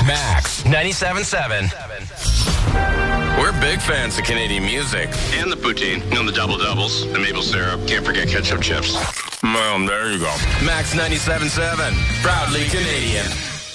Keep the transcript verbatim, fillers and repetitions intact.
Max ninety-seven seven. We're big fans of Canadian music. And the poutine. You know, the double doubles, the maple syrup. Can't forget ketchup chips. Well, there you go. Max ninety-seven seven. Proudly Canadian.